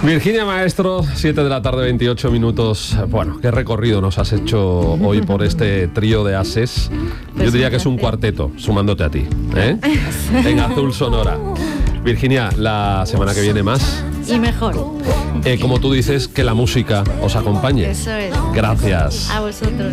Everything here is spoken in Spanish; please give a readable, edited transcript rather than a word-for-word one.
Virginia Maestro, 7 de la tarde, 28 minutos. Bueno, qué recorrido nos has hecho hoy por este trío de ases. Yo diría que es un cuarteto, sumándote a ti, ¿eh? En Azul Sonora. Virginia, la semana que viene más. Y mejor. Como tú dices, que la música os acompañe. Eso es. Gracias. A vosotros.